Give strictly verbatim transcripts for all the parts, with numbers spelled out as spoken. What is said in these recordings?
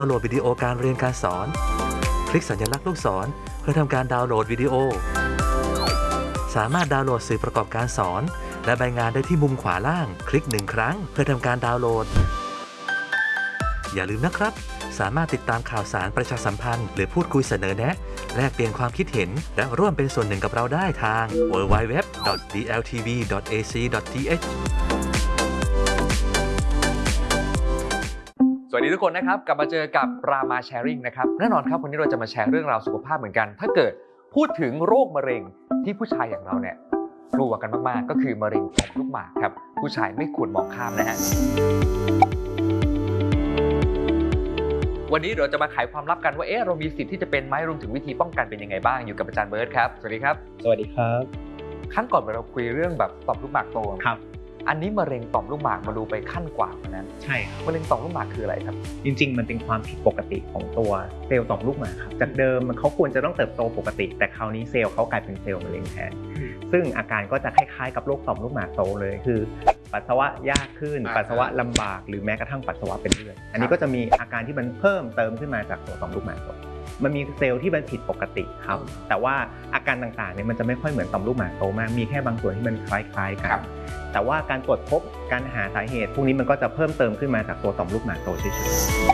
ดาวน์โหลดวิดีโอการเรียนการสอนคลิกสัญลักษณ์ลูกศรเพื่อทำการดาวน์โหลดวิดีโอสามารถดาวน์โหลดสื่อประกอบการสอนและใบงานได้ที่มุมขวาล่างคลิกหนึ่งครั้งเพื่อทำการดาวน์โหลดอย่าลืมนะครับสามารถติดตามข่าวสารประชาสัมพันธ์หรือพูดคุยเสนอแนะแลกเปลี่ยนความคิดเห็นและร่วมเป็นส่วนหนึ่งกับเราได้ทาง ดับเบิลยู ดับเบิลยู ดับเบิลยู ดอท ดี แอล ที วี ดอท เอ ซี ดอท ที เอชสวัสดีทุกคนนะครับกลับมาเจอกับรามาแชร์ริ่งนะครับแน่นอนครับวันนี้เราจะมาแชร์เรื่องราวสุขภาพเหมือนกันถ้าเกิดพูดถึงโรคมะเร็งที่ผู้ชายอย่างเราเนี่ยกลัวกันมากๆก็คือมะเร็งต่อมลูกหมากครับผู้ชายไม่ควรมองข้ามนะฮะวันนี้เราจะมาไขความลับกันว่าเอ๊ะเรามีสิทธิ์ที่จะเป็นไหมรวมถึงวิธีป้องกันเป็นยังไงบ้างอยู่กับอาจารย์เบิร์ตครับสวัสดีครับสวัสดีครับครั้งก่อนเราคุยเรื่องแบบต่อมลูกหมากโตครับอันนี้มะเร็งต่อมลูกหมากมาดูไปขั้นกว่านั้นใช่มะเร็งต่อมลูกหมากคืออะไรครับจริงๆมันเป็นความผิดปกติของตัวเซลล์ต่อมลูกหมากครับจากเดิมมันเขาควรจะต้องเติบโตปกติแต่คราวนี้เซลล์เขากลายเป็นเซลล์มะเร็งแทนซึ่งอาการก็จะคล้ายๆกับโรคต่อมลูกหมากโตเลยคือปัสสาวะยากขึ้นปัสสาวะลำบากหรือแม้กระทั่งปัสสาวะเป็นเลือดอันนี้ก็จะมีอาการที่มันเพิ่มเติมขึ้นมาจากตัวต่อมลูกหมากโตมันมีเซลล์ที่มันผิดปกติครับแต่ว่าอาการต่างๆเนี่ยมันจะไม่ค่อยเหมือนต่อมลูกหมากโตมากมีแค่บางส่วนที่มันคล้ายๆกันแต่ว่าการตรวจพบการหาสาเหตุพวกนี้มันก็จะเพิ่มเติมขึ้นมาจากตัวต่อมลูกหมากโตเฉย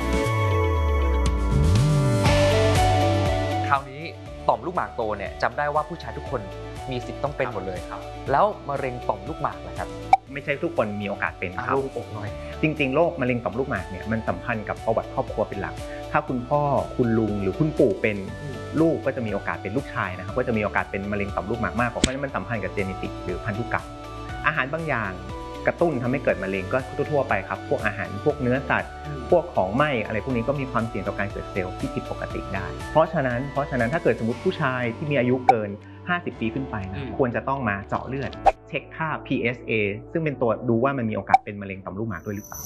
ๆคราวนี้ต่อมลูกหมากโตเนี่ยจำได้ว่าผู้ชายทุกคนมีสิทธิ์ต้องเป็นหมดเลยครับแล้วมะเร็งต่อมลูกหมากนะครับไม่ใช่ทุกคนมีโอกาสเป็นครับลูกอกน้อยจริงๆโรคมะเร็งต่อมลูกหมากเนี่ยมันสัมพันธ์กับประวัติครอบครัวเป็นหลักถ้าคุณพ่อคุณลุงหรือคุณปู่เป็นลูกก็จะมีโอกาสเป็นลูกชายนะครับก็จะมีโอกาสเป็นมะเร็งต่อมลูกหมากมากกว่าเพราะฉะนั้นมันสัมพันธ์กับเจเนติกหรือพันธุกรรมอาหารบางอย่างกระตุ้นทำให้เกิดมะเร็งก็ทั่วๆไปครับพวกอาหารพวกเนื้อสัตว์พวกของไหม้อะไรพวกนี้ก็มีความเสี่ยงต่อการเกิดเซลล์ที่ผิดปกติได้เพราะฉะนั้นเพราะฉะนั้นถ้าเกิดสมมติผู้ชายที่มีอายุเกินห้าสิบปีขึ้นไปนะควรจะต้องมาเจาะเลือดเช็คค่า พี เอส เอ ซึ่งเป็นตัวดูว่ามันมีโอกาสเป็นมะเร็งต่อมลูกหมากด้วยหรือเปล่า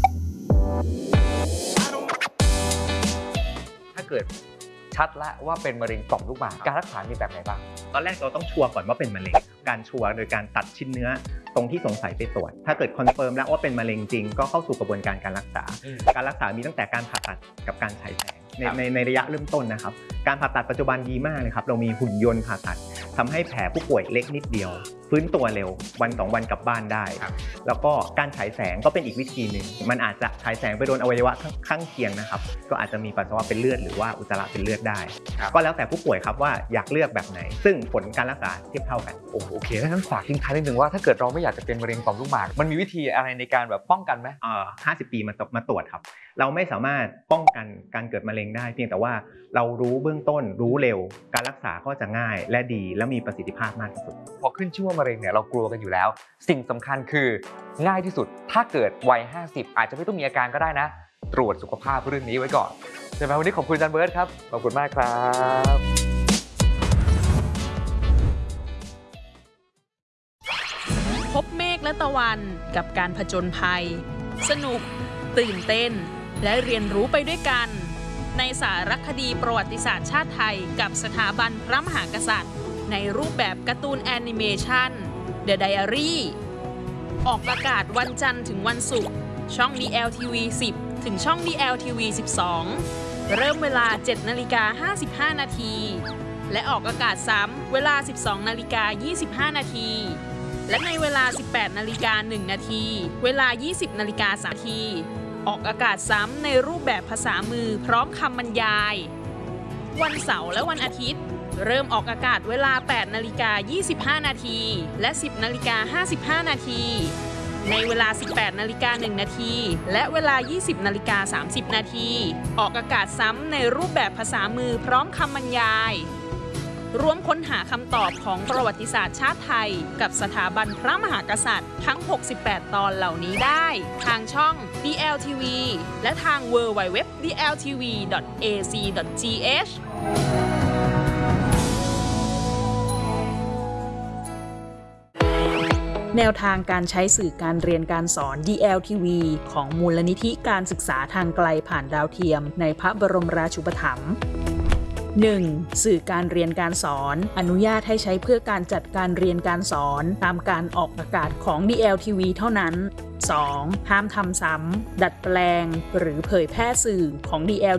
ถ้าเกิดชัดแล้วว่าเป็นมะเร็งต่อมลูกหมากการรักษามีแบบไหนบ้างตอนแรกเราต้องชัวร์ก่อนว่าเป็นมะเร็งการชัวร์โดยการตัดชิ้นเนื้อตรงที่สงสัยไปตรวจถ้าเกิดคอนเฟิร์มแล้วว่าเป็นมะเร็งจริงก็เข้าสู่กระบวนการการรักษาการรักษามีตั้งแต่การผ่าตัดกับการฉายแสงในในในระยะเริ่มต้นนะครับการผ่าตัดปัจจุบันดีมากเลยครับเรามีหุ่นยนต์ผ่าตัดทำให้แผลผู้ป่วยเล็กนิดเดียวฟื้นตัวเร็ววันสองวันกลับบ้านได้แล้วก็การฉายแสงก็เป็นอีกวิธีหนึ่งมันอาจจะฉายแสงไปโดนอวัยวะข้างเคียงนะครับก็อาจจะมีปัสสาวะเป็นเลือดหรือว่าอุจจาระเป็นเลือดได้ก็แล้วแต่ผู้ป่วยครับว่าอยากเลือกแบบไหนซึ่งผลการรักษาเทียบเท่ากันโอเคถ้างั้นฝากทิ้งท้ายนิดนึงว่าถ้าเกิดเราไม่อยากจะเป็นมะเร็งต่อมลูกหมากมันมีวิธีอะไรในการแบบป้องกันไหมอ่าห้าสิบปีมามาตรวจครับเราไม่สามารถป้องกันการเกิดมะเร็งได้เพียงแต่ว่าเรารู้เบื้องต้นรู้เร็วการรักษาก็จะง่ายและดีและมีประสิทธิภาพมากที่สุดพอขึ้นชื่อว่ามะเร็งเนี่ยเรากลัวกันอยู่แล้วสิ่งสำคัญคือง่ายที่สุดถ้าเกิดวัยห้าสิบอาจจะไม่ต้องมีอาการก็ได้นะตรวจสุขภาพเรื่องนี้ไว้ก่อนใช่ไหมวันนี้ขอบคุณอาจารย์เบิร์ตครับขอบคุณมากครับพบเมฆและตะวันกับการผจญภัยสนุกตื่นเต้นและเรียนรู้ไปด้วยกันในสารคดีประวัติศาสตร์ชาติไทยกับสถาบันพระมหากษัตริย์ในรูปแบบการ์ตูนแอนิเมชัน The Diary ออกอากาศวันจันทร์ถึงวันศุกร์ช่อง ดี แอล ที วี สิบ ถึงช่อง ดี แอล ที วี สิบสอง เริ่มเวลา เจ็ดนาฬิกาห้าสิบห้านาทีและออกอากาศซ้ำเวลา สิบสองนาฬิกายี่สิบห้านาทีและในเวลา สิบแปดนาฬิกาหนึ่งนาทีเวลา ยี่สิบนาฬิกาสามนาทีออกอากาศซ้ำในรูปแบบภาษามือพร้อมคำบรรยายวันเสาร์และวันอาทิตย์เริ่มออกอากาศเวลา แปดนาฬิกายี่สิบห้านาทีและ สิบนาฬิกาห้าสิบห้านาทีในเวลา สิบแปดนาฬิกาหนึ่งนาทีและเวลา ยี่สิบนาฬิกาสามสิบนาทีออกอากาศซ้ำในรูปแบบภาษามือพร้อมคำบรรยายร่วมค้นหาคำตอบของประวัติศาสตร์ชาติไทยกับสถาบันพระมหากษัตริย์ทั้งหกสิบแปดตอนเหล่านี้ได้ทางช่อง ดี แอล ที วี และทาง ดับเบิลยู ดับเบิลยู ดับเบิลยู ดอท ดี แอล ที วี ดอท เอ ซี ดอท ที เอช แนวทางการใช้สื่อการเรียนการสอน ดี แอล ที วี ของมูลนิธิการศึกษาทางไกลผ่านดาวเทียมในพระบรมราชูปถัมภ์หนึ่ง. สื่อการเรียนการสอนอนุญาตให้ใช้เพื่อการจัดการเรียนการสอนตามการออกอากาศของ ดี แอล ที วี เท่านั้น สอง. ห้ามทำซ้ำดัดแปลงหรือเผยแพร่สื่อของ ดี แอล